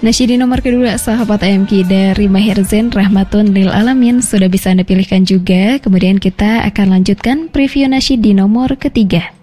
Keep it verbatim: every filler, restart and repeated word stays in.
Nasyid di nomor kedua, sahabat A M K dari Maher Zain, Rahmatun Lil Alamin, sudah bisa Anda pilihkan juga. Kemudian kita akan lanjutkan preview nasyid di nomor ketiga.